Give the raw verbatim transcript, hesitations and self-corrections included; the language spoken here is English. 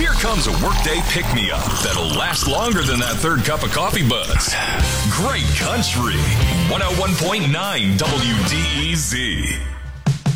Here comes a workday pick-me-up that'll last longer than that third cup of coffee buzz. Great Country, one oh one point nine W D E Z.